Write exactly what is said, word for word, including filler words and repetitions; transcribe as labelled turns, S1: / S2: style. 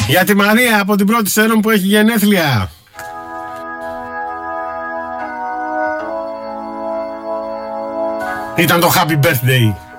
S1: Για τη Μαρία από την πρώτη Σέρων που έχει γενέθλια. Ήταν το happy birthday.